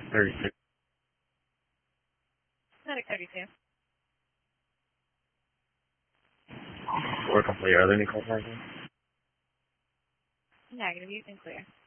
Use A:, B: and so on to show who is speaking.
A: 36.
B: Medic 32.
A: We're complete. Are there any call markings?
B: Negative, you can clear.